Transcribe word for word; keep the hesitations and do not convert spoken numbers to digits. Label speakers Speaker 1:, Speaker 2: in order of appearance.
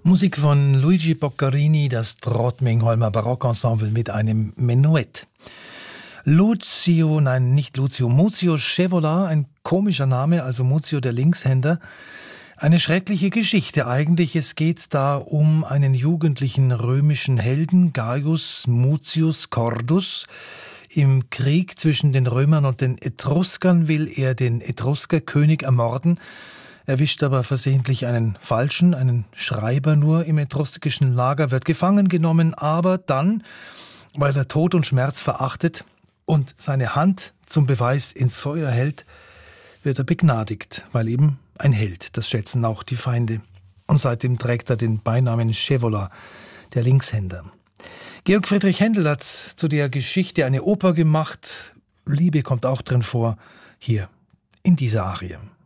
Speaker 1: Musik von Luigi Boccherini, das Trotmingholmer Barockensemble mit einem Menuett. Lucio, nein, nicht Lucio, Muzio Scevola, ein komischer Name, also Muzio der Linkshänder. Eine schreckliche Geschichte eigentlich. Es geht da um einen jugendlichen römischen Helden, Gaius Mutius Cordus. Im Krieg zwischen den Römern und den Etruskern will er den Etruskerkönig ermorden, erwischt aber versehentlich einen Falschen, einen Schreiber nur im etruskischen Lager, wird gefangen genommen, aber dann, weil er Tod und Schmerz verachtet und seine Hand zum Beweis ins Feuer hält, wird er begnadigt, weil eben ein Held, das schätzen auch die Feinde. Und seitdem trägt er den Beinamen Scevola, der Linkshänder. Georg Friedrich Händel hat zu der Geschichte eine Oper gemacht. Liebe kommt auch drin vor, hier in dieser Arie.